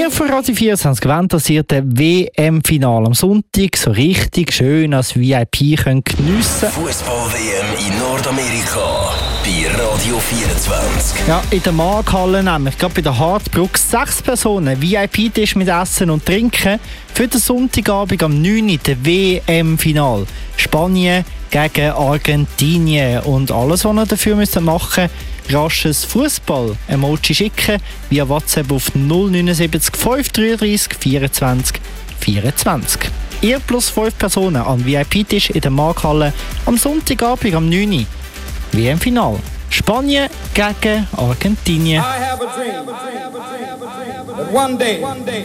Wir von Radio 24 wollen, dass ihr das WM-Finale am Sonntag so richtig schön als VIP könnt geniessen. Fußball-WM in Nordamerika bei Radio 24. Ja, in der Markthalle nämlich, gerade bei der Hartbrücke, 6 Personen, VIP-Tisch mit Essen und Trinken für den Sonntagabend am 9. Uhr, der WM-Final. Spanien gegen Argentinien. Und alles, was ihr dafür machen müsst, rasches Fußball-Emoji schicken via WhatsApp auf 079 533 24 24. Ihr plus 5 Personen an VIP-Tisch in der Markthalle am Sonntagabend am 9. Uhr. WM-Final. Spanien gegen Argentinien. I have a dream that one day